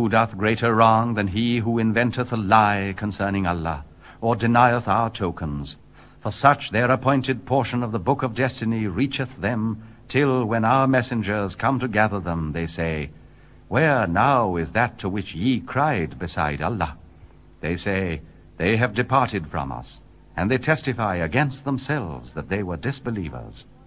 Who doth greater wrong than he who inventeth a lie concerning Allah, or denieth our tokens? For such their appointed portion of the book of destiny reacheth them, till when our messengers come to gather them, they say, Where now is that to which ye cried beside Allah? They say, They have departed from us, and they testify against themselves that they were disbelievers.